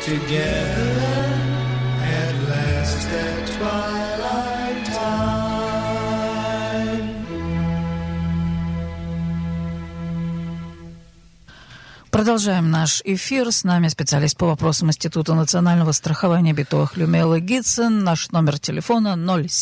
together at last at twilight time. Продолжаем наш эфир. С нами специалист по вопросам Института национального страхования Битуах Люмиэлла Гитсен. Наш номер телефона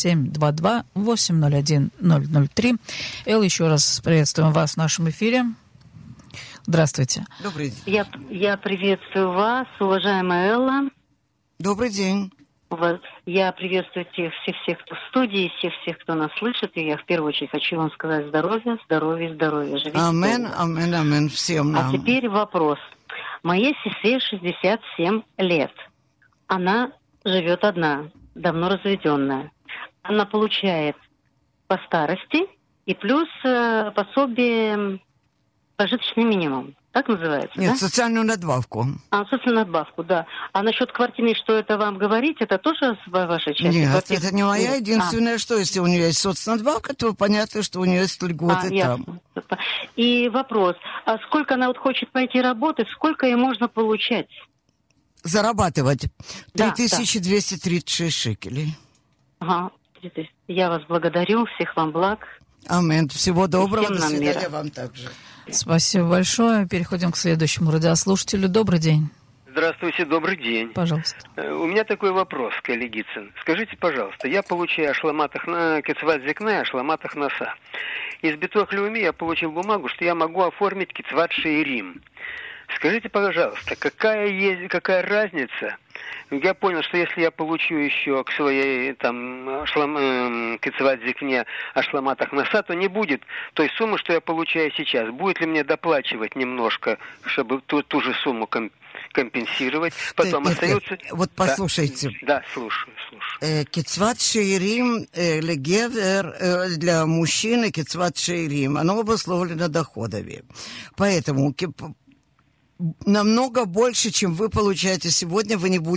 0722-801-003. Эл, еще раз приветствуем вас в нашем эфире. Здравствуйте. Добрый день. Я приветствую вас, уважаемая Элла. Добрый день. Я приветствую всех, кто в студии, всех, кто нас слышит. И я в первую очередь хочу вам сказать здоровья. Живите амен, долго. амен, всем нам. А теперь вопрос. Моей сестре 67 лет. Она живет одна, давно разведенная. Она получает по старости и плюс пособие прожиточный минимум. Так называется, Нет, да? социальную надбавку. Социальную надбавку, да. А насчет квартиры, что это вам говорить, это тоже ваша часть? Нет, это не моя. Единственное, что если у нее есть соцнадбавка, то понятно, что у нее есть льготы там. Ясно. И вопрос. А сколько она хочет пойти работать, сколько ей можно получать? Зарабатывать 3236 да. шекелей. Ага. Я вас благодарю. Всех вам благ. Амен. Всего доброго. Всем До свидания мира. вам также. Спасибо большое. Переходим к следующему радиослушателю. Добрый день. Здравствуйте, добрый день. Пожалуйста. У меня такой вопрос, Келли Гитсен. Скажите, пожалуйста, я получаю ашламатах на кицват зикна, ашламатах носа. Из Битуах Леуми я получил бумагу, что я могу оформить кицват шеирим. Скажите, пожалуйста, какая разница? Я понял, что если я получу еще к своей кицват зикне ашламатах носа, то не будет той суммы, что я получаю сейчас. Будет ли мне доплачивать немножко, чтобы ту же сумму компенсировать? Потом остается... Вот послушайте. Да, слушаю. Кицват шеирим легевер для мужчины, кицват шеирим, оно обусловлено доходами. Поэтому намного больше, чем вы получаете сегодня, вы не будете